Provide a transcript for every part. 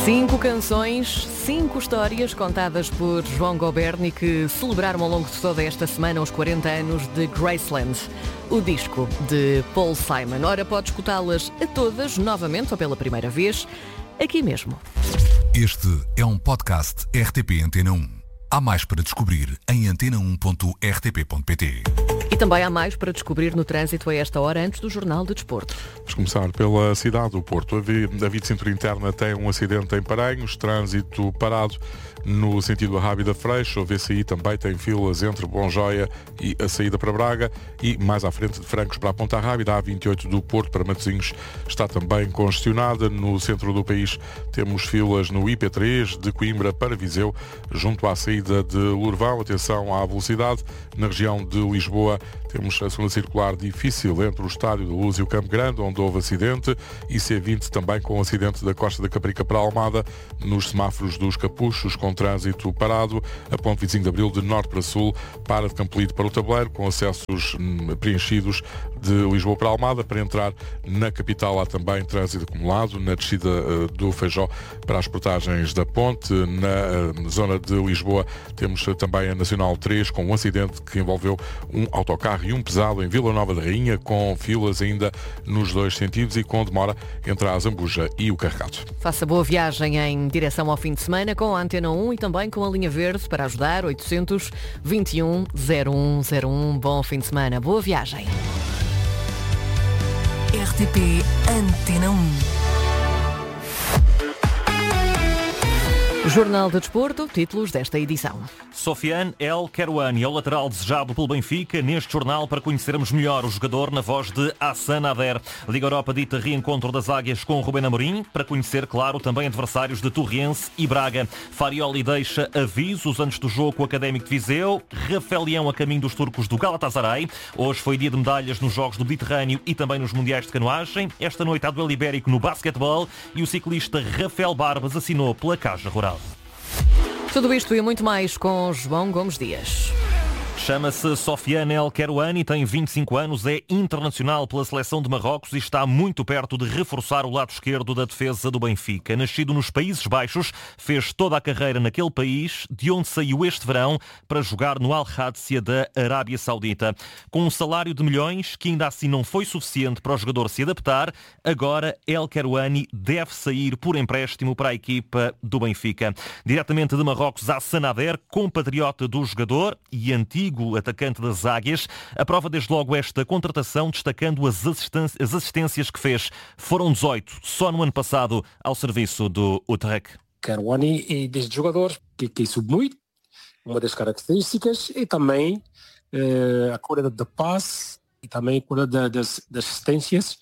5 canções, 5 histórias contadas por João Goberni, que celebraram ao longo de toda esta semana os 40 anos de Graceland, o disco de Paul Simon. Ora, pode escutá-las a todas, novamente ou pela primeira vez, aqui mesmo. Este é um podcast RTP Antena 1. Há mais para descobrir em antena1.rtp.pt. E também há mais para descobrir no trânsito a esta hora, antes do Jornal de Desporto. Vamos começar pela cidade do Porto. A via de cintura interna tem um acidente em Paranhos, trânsito parado no sentido Arrábida Freixo. O VCI também tem filas entre Bonjoia e a saída para Braga, e mais à frente de Francos para a Ponta Rábida, a A28 do Porto para Matosinhos está também congestionada. No centro do país temos filas no IP3 de Coimbra para Viseu, junto à saída de Lourvão. Atenção à velocidade. Na região de Lisboa temos a segunda circular difícil entre o Estádio da Luz e o Campo Grande, onde houve acidente, e C20 também com acidente da Costa da Caparica para a Almada, nos semáforos dos Capuchos, com trânsito parado. A ponte 25 de Abril de norte para sul, para de Campolide para o Tabuleiro, com acessos preenchidos de Lisboa para a Almada. Para entrar na capital há também trânsito acumulado na descida do Feijó para as portagens da ponte. Na zona de Lisboa temos também a Nacional 3, com um acidente que envolveu um autocarro e um pesado em Vila Nova de Rainha, com filas ainda nos dois sentidos e com demora entre a Zambuja e o Carregado. Faça boa viagem em direção ao fim de semana com a Antena 1 e também com a linha verde para ajudar, 821 0101. Bom fim de semana, boa viagem. RTP Antena 1. Jornal de Desporto, títulos desta edição. Sofiane El Kerouani é o lateral desejado pelo Benfica neste jornal para conhecermos melhor o jogador na voz de Hassan Ader. Liga Europa dita reencontro das Águias com Rubén Amorim para conhecer, claro, também adversários de Torriense e Braga. Farioli deixa avisos antes do jogo com o Académico de Viseu. Rafael Leão a caminho dos turcos do Galatasaray. Hoje foi dia de medalhas nos Jogos do Mediterrâneo e também nos Mundiais de Canoagem. Esta noite há duelo ibérico no basquetebol e o ciclista Rafael Barbas assinou pela Caja Rural. Tudo isto e muito mais com João Gomes Dias. Chama-se Sofiane El Kerouani, tem 25 anos, é internacional pela seleção de Marrocos e está muito perto de reforçar o lado esquerdo da defesa do Benfica. Nascido nos Países Baixos, fez toda a carreira naquele país, de onde saiu este verão para jogar no Al-Hadsia da Arábia Saudita. Com um salário de milhões, que ainda assim não foi suficiente para o jogador se adaptar, agora El Kerouani deve sair por empréstimo para a equipa do Benfica. Diretamente de Marrocos, Hassan Ader, compatriota do jogador e antigo atacante das Águias, aprova desde logo esta contratação, destacando as assistências que fez. Foram 18, só no ano passado, ao serviço do Utrecht. Kerouani é desde jogador que sube muito, uma das características, e também a cura da passe, e também a cura das assistências,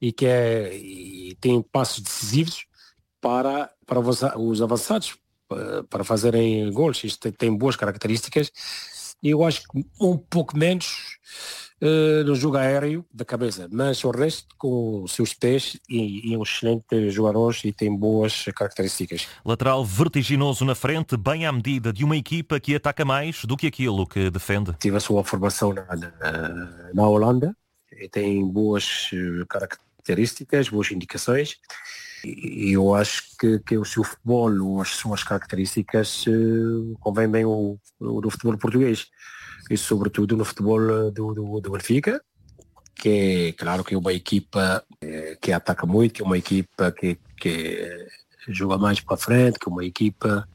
e tem passos decisivos para os avançados, para fazerem gols. Isto tem boas características. Eu acho que um pouco menos no jogo aéreo da cabeça, mas o resto com os seus pés e um excelente jogador e tem boas características. Lateral vertiginoso na frente, bem à medida de uma equipa que ataca mais do que aquilo que defende. Tive a sua formação na Holanda e tem boas características, boas indicações. E eu acho que o seu futebol ou as suas características convém bem no futebol português e sobretudo no futebol do Benfica, que é claro que é uma equipa que ataca muito, que é uma equipa que joga mais para frente, que é uma equipa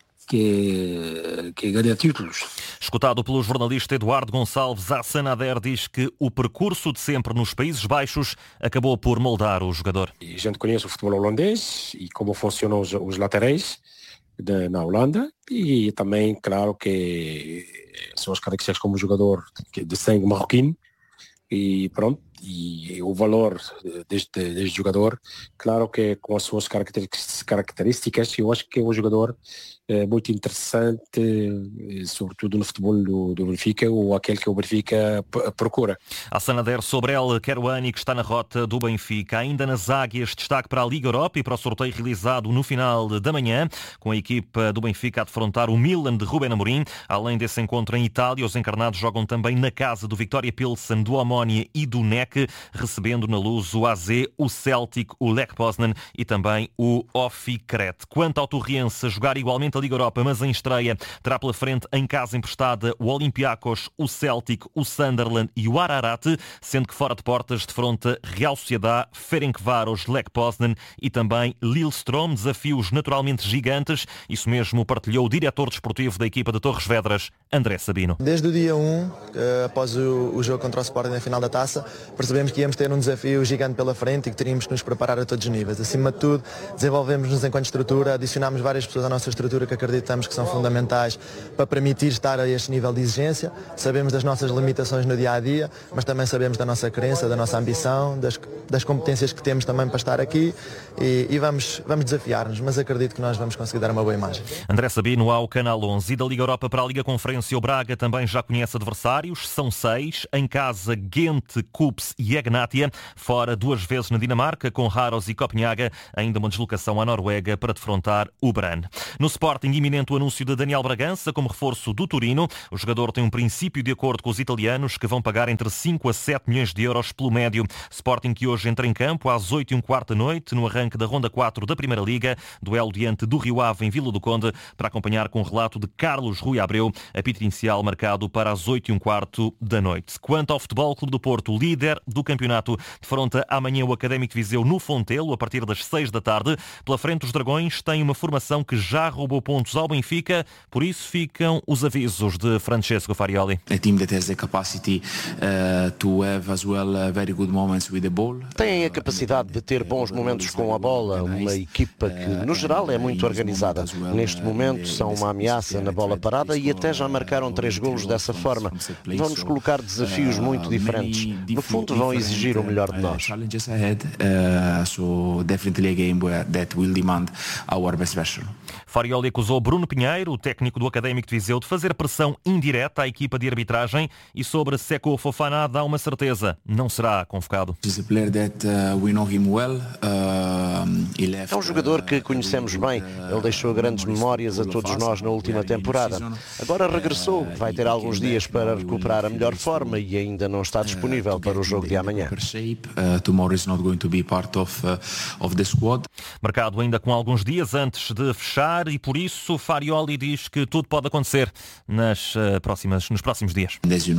que ganha títulos. Escutado pelo jornalista Eduardo Gonçalves, Hassan Ader diz que o percurso de sempre nos Países Baixos acabou por moldar o jogador. E a gente conhece o futebol holandês e como funcionam os laterais na Holanda, e também, claro, que são as características como jogador de sangue marroquino, e pronto, e o valor deste jogador, claro que com as suas características, eu acho que é um jogador muito interessante, sobretudo no futebol do Benfica, ou aquele que o Benfica procura. Hassan Ader sobre El Kerouani, que está na rota do Benfica. Ainda nas Águias, destaque para a Liga Europa e para o sorteio realizado no final da manhã, com a equipa do Benfica a defrontar o Milan de Rubén Amorim. Além desse encontro em Itália, os encarnados jogam também na casa do Vitória Pilsen, do Omonia e do NEC. League, recebendo na Luz o AZ, o Celtic, o Lech Poznan e também o Ofikret. Quanto ao Torriense, a jogar igualmente a Liga Europa, mas em estreia, terá pela frente em casa emprestada o Olympiacos, o Celtic, o Sunderland e o Ararat, sendo que fora de portas defronta Real Sociedad, Ferencváros, Lech Poznan e também Lillestrøm, desafios naturalmente gigantes. Isso mesmo partilhou o diretor desportivo da equipa de Torres Vedras, André Sabino. Desde o dia 1, após o jogo contra o Sporting na final da Taça, percebemos que íamos ter um desafio gigante pela frente e que teríamos que nos preparar a todos os níveis. Acima de tudo, desenvolvemos-nos enquanto estrutura, adicionámos várias pessoas à nossa estrutura que acreditamos que são fundamentais para permitir estar a este nível de exigência. Sabemos das nossas limitações no dia-a-dia, mas também sabemos da nossa crença, da nossa ambição, das competências que temos também para estar aqui e vamos desafiar-nos, mas acredito que nós vamos conseguir dar uma boa imagem. André Sabino ao Canal 11. E da Liga Europa para a Liga Conferência, o Braga também já conhece adversários, são 6, em casa Ghent, Kups e Egnatia, fora 2 vezes na Dinamarca, com Haros e Copenhaga, ainda uma deslocação à Noruega para defrontar o Brann. No Sporting, iminente o anúncio de Daniel Bragança como reforço do Torino. O jogador tem um princípio de acordo com os italianos, que vão pagar entre 5 a 7 milhões de euros pelo médio. Sporting que hoje entra em campo às 8h15 da noite, no arranque da Ronda 4 da Primeira Liga, duelo diante do Rio Ave em Vila do Conde, para acompanhar com o relato de Carlos Rui Abreu, apito inicial marcado para as 8h15 da noite. Quanto ao Futebol Clube do Porto, líder do campeonato, defronta amanhã o Académico de Viseu no Fontelo, a partir das 6 da tarde. Pela frente, os Dragões têm uma formação que já roubou pontos ao Benfica, por isso ficam os avisos de Francesco Farioli. A team that has the capacity to have as well very good moments with the ball. Têm a capacidade de ter bons momentos com a bola, uma equipa que, no geral, é muito organizada. Neste momento, são uma ameaça na bola parada e até já marcaram 3 golos dessa forma. Vão-nos colocar desafios muito diferentes. No fundo, vão exigir o melhor de nós. Farioli acusou Bruno Pinheiro, o técnico do Académico de Viseu, de fazer pressão indireta à equipa de arbitragem, e sobre Seko Fofana dá uma certeza: não será convocado. É um jogador que conhecemos bem. Ele deixou grandes memórias a todos nós na última temporada. Agora regressou, vai ter alguns dias para recuperar a melhor forma e ainda não está disponível para o jogo de amanhã. Mercado ainda com alguns dias antes de fechar, e por isso Farioli diz que tudo pode acontecer nos próximos dias.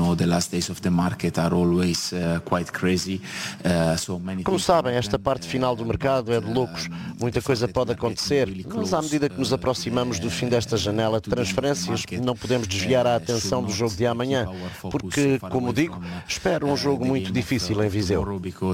Como sabem, esta parte final do mercado é de loucos. Muita coisa pode acontecer, mas à medida que nos aproximamos do fim desta janela de transferências, não podemos desviar a atenção do jogo de amanhã, porque, como digo, espero um jogo muito difícil em Viseu.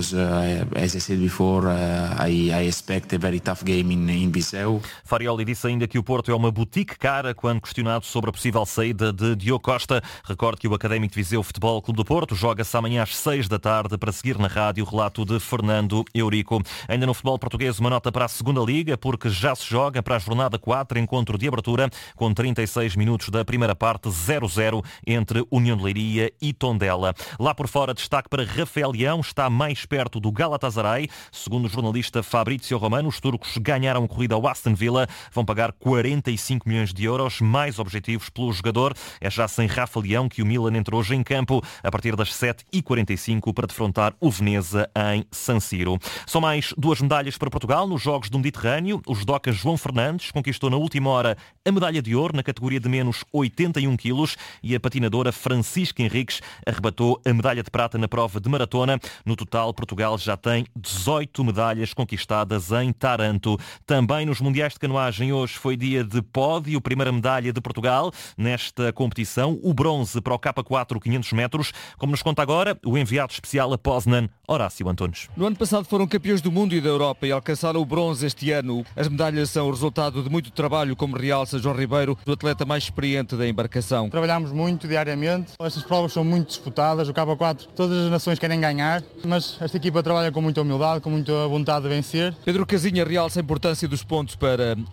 Farioli disse ainda que o Porto é uma boutique cara quando questionado sobre a possível saída de Diogo Costa. Recorde que o Académico de Viseu Futebol Clube do Porto joga-se amanhã às 6 da tarde, para seguir na rádio o relato de Fernando Eurico. Ainda no futebol português, uma nota para a Segunda Liga, porque já se joga para a jornada 4, encontro de abertura, com 36 minutos da primeira parte, 0-0 entre União de Leiria e Tondela. Lá por fora, destaque para Rafael Leão, está mais perto do Galatasaray. Segundo o jornalista Fabrício Romano, os turcos ganharam a corrida ao Aston Villa, vão pagar 45 milhões de euros, mais objetivos pelo jogador. É já sem Rafa Leão que o Milan entrou hoje em campo a partir das 7h45 para defrontar o Veneza em San Siro. São mais 2 medalhas para Portugal nos Jogos do Mediterrâneo. O judoca João Fernandes conquistou na última hora a medalha de ouro na categoria de menos 81 quilos e a patinadora Francisca Henriques arrebatou a medalha de prata na prova de maratona. No total, Portugal já tem 18 medalhas conquistadas em Taranto. Também nos Mundiais de Canoagem hoje foi dia de pódio, primeira medalha de Portugal nesta competição, o bronze para o K4 500 metros, como nos conta agora o enviado especial a Poznan, Horácio Antunes. No ano passado foram campeões do mundo e da Europa e alcançaram o bronze este ano. As medalhas são o resultado de muito trabalho, como realça João Ribeiro, do atleta mais experiente da embarcação. Trabalhamos muito diariamente, estas provas são muito disputadas, o K4 todas as nações querem ganhar, mas esta equipa trabalha com muita humildade, com muita vontade de vencer. Pedro Casinha realça a importância dos pontos para os próximos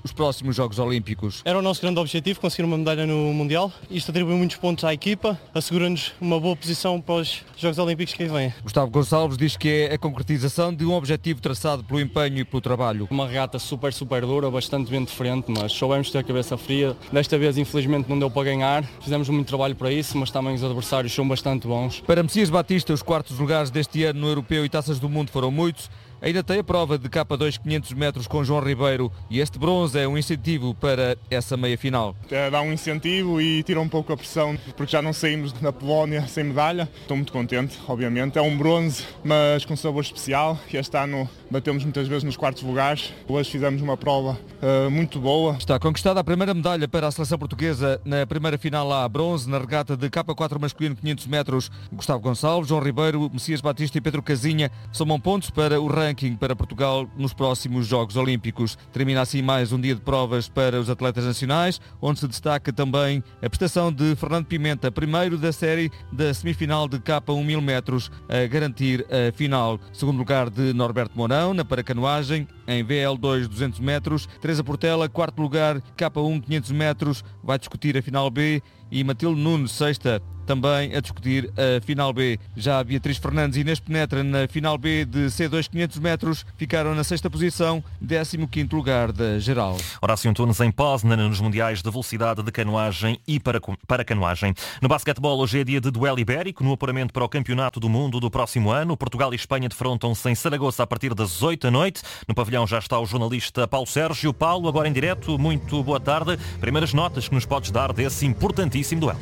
próximos Jogos Olímpicos. Era o nosso grande objetivo, conseguir uma medalha no Mundial. Isto atribui muitos pontos à equipa, assegura-nos uma boa posição para os Jogos Olímpicos que vêm. Gustavo Gonçalves diz que é a concretização de um objetivo traçado pelo empenho e pelo trabalho. Uma regata super dura, bastante bem diferente, mas soubemos ter a cabeça fria. Desta vez, infelizmente, não deu para ganhar. Fizemos muito trabalho para isso, mas também os adversários são bastante bons. Para Messias Batista, os quartos lugares deste ano no Europeu e Taças do Mundo foram muitos. Ainda tem a prova de K2 500 metros com João Ribeiro e este bronze é um incentivo para essa meia-final. Dá um incentivo e tira um pouco a pressão, porque já não saímos da Polónia sem medalha. Estou muito contente, obviamente. É um bronze, mas com sabor especial. Este ano batemos muitas vezes nos quartos lugares. Hoje fizemos uma prova muito boa. Está conquistada a primeira medalha para a seleção portuguesa na primeira final A, bronze, na regata de K4 masculino 500 metros. Gustavo Gonçalves, João Ribeiro, Messias Batista e Pedro Casinha somam pontos para o ranking para Portugal nos próximos Jogos Olímpicos. Termina assim mais um dia de provas para os atletas nacionais, onde se destaca também a prestação de Fernando Pimenta, primeiro da série da semifinal de K1 1000 metros, a garantir a final. Segundo lugar de Norberto Mourão, na paracanoagem, em VL2 200 metros. Teresa Portela, quarto lugar, K1 500 metros, vai discutir a final B. E Matilde Nunes, sexta, também a discutir a final B. Já Beatriz Fernandes e Inês Penetra na final B de C2 500 metros ficaram na sexta posição, 15º lugar da geral. Horácio Antunes em Poznan nos Mundiais de Velocidade de Canoagem e Paracanoagem. No basquetebol, hoje é dia de duelo ibérico no apuramento para o Campeonato do Mundo do próximo ano. Portugal e Espanha defrontam-se em Saragoça a partir das 8 da noite. No pavilhão já está o jornalista Paulo Sérgio. Paulo, agora em direto, muito boa tarde. Primeiras notas que nos podes dar desse importantíssimo duelo.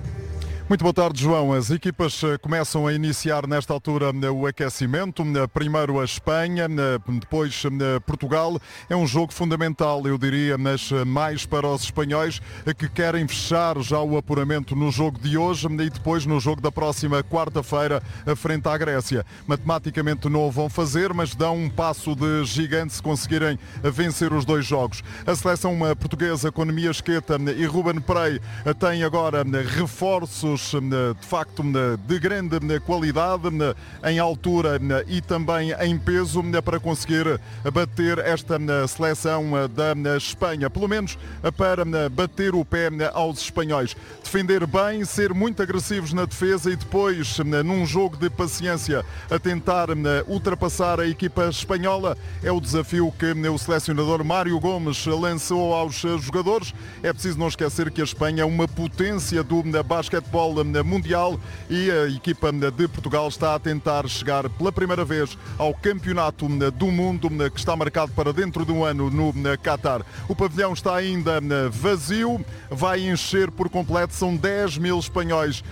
Muito boa tarde, João. As equipas começam a iniciar nesta altura o aquecimento. Primeiro a Espanha, depois Portugal. É um jogo fundamental, eu diria, mas mais para os espanhóis que querem fechar já o apuramento no jogo de hoje e depois no jogo da próxima quarta-feira frente à Grécia. Matematicamente não o vão fazer, mas dão um passo de gigante se conseguirem vencer os dois jogos. A seleção portuguesa com Nemia Esqueta e Ruben Prey tem agora reforços de facto de grande qualidade em altura e também em peso para conseguir bater esta seleção da Espanha, pelo menos para bater o pé aos espanhóis. Defender bem, ser muito agressivos na defesa e depois, num jogo de paciência, a tentar ultrapassar a equipa espanhola é o desafio que o selecionador Mário Gomes lançou aos jogadores. É preciso não esquecer que a Espanha é uma potência do basquetebol mundial e a equipa de Portugal está a tentar chegar pela primeira vez ao Campeonato do Mundo que está marcado para dentro de um ano no Qatar. O pavilhão está ainda vazio, vai encher por completo, são 10 mil espanhóis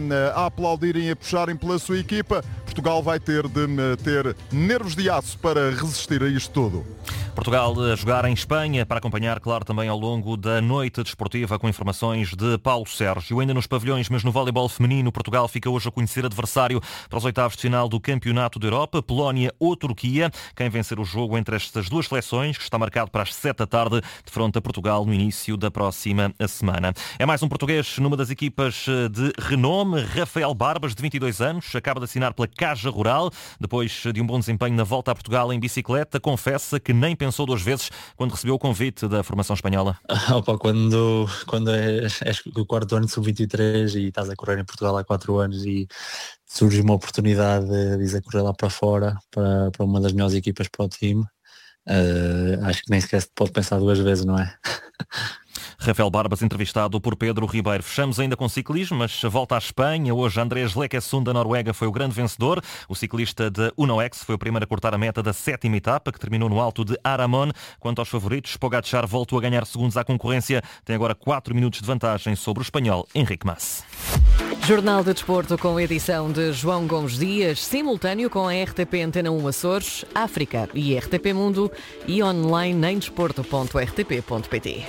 a aplaudirem e a puxarem pela sua equipa. Portugal vai ter de ter nervos de aço para resistir a isto tudo. Portugal a jogar em Espanha para acompanhar, claro, também ao longo da noite desportiva com informações de Paulo Sérgio. Ainda nos pavilhões, mas no voleibol feminino, Portugal fica hoje a conhecer adversário para os oitavos de final do Campeonato da Europa, Polónia ou Turquia. Quem vencer o jogo entre estas duas seleções, que está marcado para as 7 da tarde, defronta Portugal no início da próxima semana. É mais um português numa das equipas de renome, Rafael Barbas, de 22 anos, acaba de assinar pela Caja Rural, depois de um bom desempenho na volta a Portugal em bicicleta, confessa que nem pensou duas vezes quando recebeu o convite da formação espanhola. Quando és o quarto ano de sub-23 e estás a correr em Portugal há 4 anos e surge uma oportunidade de ir a correr lá para fora, para uma das melhores equipas para o time, acho que nem sequer se pode pensar duas vezes, não é? Rafael Barbas, entrevistado por Pedro Ribeiro. Fechamos ainda com ciclismo, mas volta à Espanha. Hoje Andrés Lekesund da Noruega foi o grande vencedor. O ciclista de Uno-X foi o primeiro a cortar a meta da 7ª etapa, que terminou no alto de Aramón. Quanto aos favoritos, Pogačar voltou a ganhar segundos à concorrência. Tem agora 4 minutos de vantagem sobre o espanhol Enrique Mas. Jornal de Desporto com edição de João Gomes Dias, simultâneo com a RTP Antena 1 Açores, África e RTP Mundo e online em desporto.rtp.pt.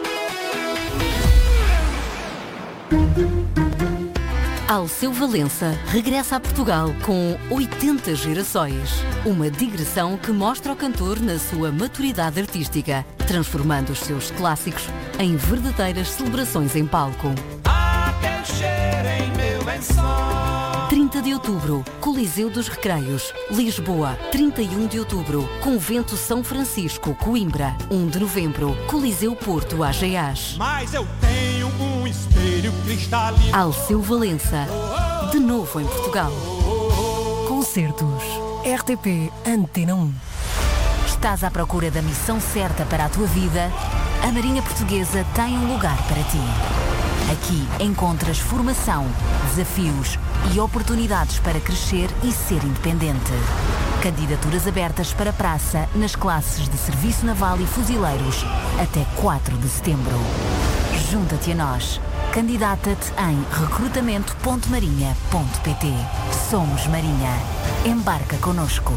Alceu Valença regressa a Portugal com 80 gerações. Uma digressão que mostra o cantor na sua maturidade artística, transformando os seus clássicos em verdadeiras celebrações em palco. 30 30 de outubro, Coliseu dos Recreios, Lisboa. 31 de outubro, Convento São Francisco, Coimbra. 1 de novembro, Coliseu Porto, AGAs. Mas eu tenho um espelho cristalino. Alceu Valença, de novo em Portugal. Concertos. RTP Antena 1. Estás à procura da missão certa para a tua vida? A Marinha Portuguesa tem um lugar para ti. Aqui encontras formação, desafios e oportunidades para crescer e ser independente. Candidaturas abertas para praça nas classes de Serviço Naval e Fuzileiros até 4 de setembro. Junta-te a nós. Candidata-te em recrutamento.marinha.pt. Somos Marinha. Embarca connosco.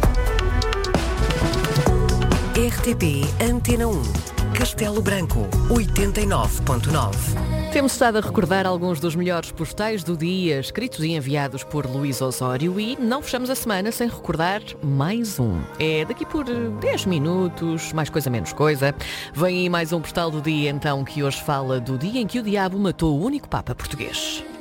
RTP Antena 1. Castelo Branco, 89.9. Temos estado a recordar alguns dos melhores postais do dia, escritos e enviados por Luís Osório, e não fechamos a semana sem recordar mais um. É daqui por 10 minutos, mais coisa menos coisa. Vem aí mais um postal do dia, então, que hoje fala do dia em que o diabo matou o único Papa português.